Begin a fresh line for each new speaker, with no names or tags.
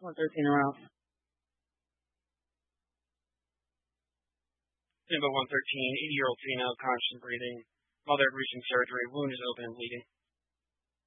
113 around.
Simba 113, 80-year-old female, conscious and breathing. Mother recent surgery. Wound is open and bleeding.